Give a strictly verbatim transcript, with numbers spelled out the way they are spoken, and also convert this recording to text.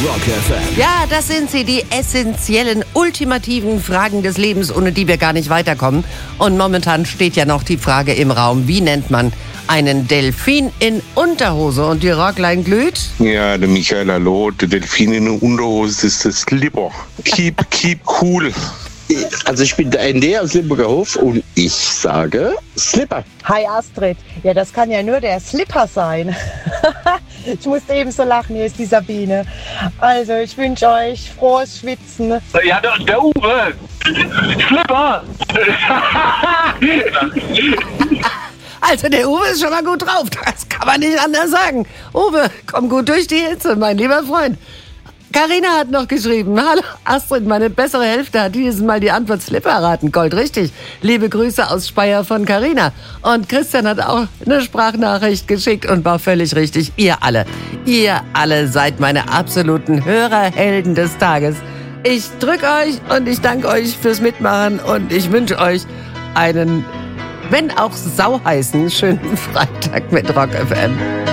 Rock F M. Ja, das sind sie, die essentiellen, ultimativen Fragen des Lebens, ohne die wir gar nicht weiterkommen. Und momentan steht ja noch die Frage im Raum, wie nennt man einen Delfin in Unterhose? Und die Rockline glüht? Ja, der Michael, hallo. Der Delfin in der Unterhose ist das Slipper. Keep, keep cool. Also ich bin der N D aus Limburger Hof und ich sage Slipper. Hi Astrid, ja das kann ja nur der Slipper sein. Ich musste eben so lachen, hier ist die Sabine. Also ich wünsche euch frohes Schwitzen. Ja, der, der Uwe, Slipper. Also der Uwe ist schon mal gut drauf, das kann man nicht anders sagen. Uwe, komm gut durch die Hitze, mein lieber Freund. Carina hat noch geschrieben, hallo Astrid, meine bessere Hälfte hat dieses Mal die Antwort Slipper erraten. Gold richtig. Liebe Grüße aus Speyer von Carina. Und Christian hat auch eine Sprachnachricht geschickt und war völlig richtig. Ihr alle, ihr alle seid meine absoluten Hörerhelden des Tages. Ich drücke euch und ich danke euch fürs Mitmachen und ich wünsche euch einen, wenn auch sauheißen, schönen Freitag mit Rock F M.